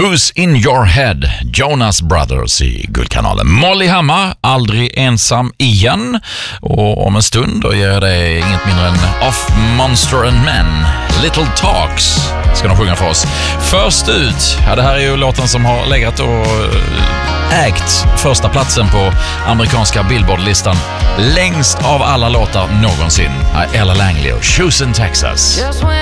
Who's in your head? Jonas Brothers i Guldkanalen. Molly Hammar, Aldrig ensam igen. Och om en stund då ger det inget mindre än Of Monster and Men. Little Talks ska de sjunga för oss. Först ut, ja, det här är ju låten som har legat och ägt första platsen på amerikanska Billboard-listan längst av alla låtar någonsin. Ella Langley och Houston, Texas.